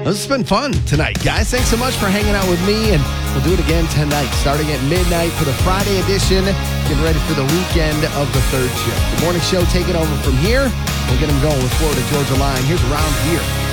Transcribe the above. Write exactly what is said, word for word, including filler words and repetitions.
This has been fun tonight, guys. Thanks so much for hanging out with me, and we'll do it again tonight, starting at midnight for the Friday edition, getting ready for the weekend of the third shift. The morning show taking over from here. We'll get them going with Florida Georgia Line. Here's Around Here.